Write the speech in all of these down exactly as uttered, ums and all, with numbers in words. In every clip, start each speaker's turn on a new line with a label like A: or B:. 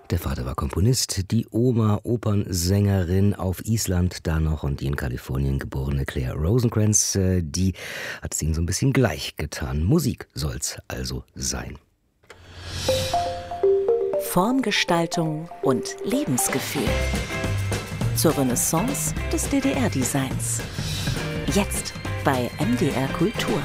A: Der Vater war Komponist, die Oma Opernsängerin, auf Island da noch und die in Kalifornien geborene Claire Rosencrantz, die hat es ihnen so ein bisschen gleich getan. Musik soll's also sein.
B: Formgestaltung und Lebensgefühl. Zur Renaissance des D D R-Designs. Jetzt bei M D R Kultur.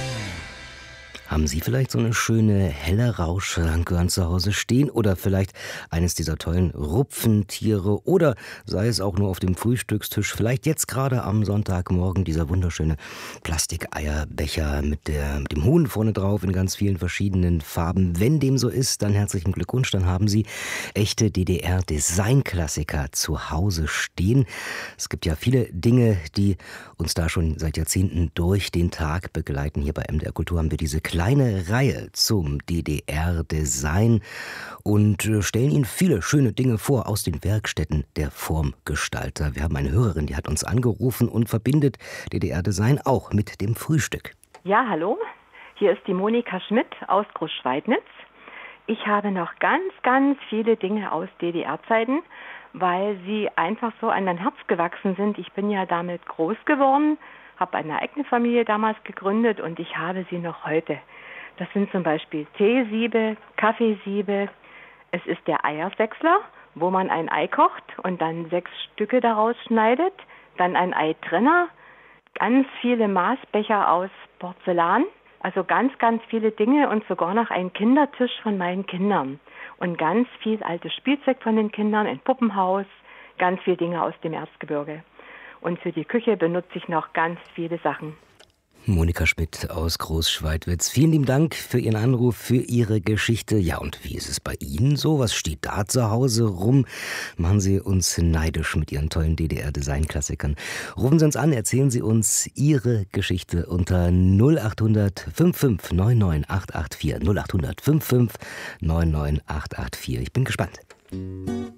A: Haben Sie vielleicht so eine schöne helle Rauschlandgörn zu Hause stehen oder vielleicht eines dieser tollen Rupfentiere oder sei es auch nur auf dem Frühstückstisch, vielleicht jetzt gerade am Sonntagmorgen dieser wunderschöne Plastikeierbecher mit, der, mit dem Huhn vorne drauf in ganz vielen verschiedenen Farben. Wenn dem so ist, dann herzlichen Glückwunsch, dann haben Sie echte D D R-Designklassiker zu Hause stehen. Es gibt ja viele Dinge, die uns da schon seit Jahrzehnten durch den Tag begleiten. Hier bei M D R Kultur haben wir diese kleine Reihe zum D D R-Design und stellen Ihnen viele schöne Dinge vor aus den Werkstätten der Formgestalter. Wir haben eine Hörerin, die hat uns angerufen und verbindet D D R-Design auch mit dem Frühstück.
C: Ja, hallo, hier ist die Monika Schmidt aus Großschweidnitz. Ich habe noch ganz, ganz viele Dinge aus D D R-Zeiten, weil sie einfach so an mein Herz gewachsen sind. Ich bin ja damit groß geworden, habe eine eigene Familie damals gegründet und ich habe sie noch heute. Das sind zum Beispiel Teesiebe, Kaffeesiebe. Es ist der Eiersechsler, wo man ein Ei kocht und dann sechs Stücke daraus schneidet. Dann ein Eitrenner, ganz viele Maßbecher aus Porzellan. Also ganz, ganz viele Dinge und sogar noch ein Kindertisch von meinen Kindern. Und ganz viel altes Spielzeug von den Kindern, ein Puppenhaus, ganz viele Dinge aus dem Erzgebirge. Und für die Küche benutze ich noch ganz viele Sachen.
A: Monika Schmidt aus Großschweidwitz. Vielen lieben Dank für Ihren Anruf, für Ihre Geschichte. Ja, und wie ist es bei Ihnen so? Was steht da zu Hause rum? Machen Sie uns neidisch mit Ihren tollen D D R-Design-Klassikern. Rufen Sie uns an, erzählen Sie uns Ihre Geschichte unter null acht hundert fünfundfünfzig neun neun acht acht vier. null acht hundert fünfundfünfzig neun neun acht acht vier. Ich bin gespannt.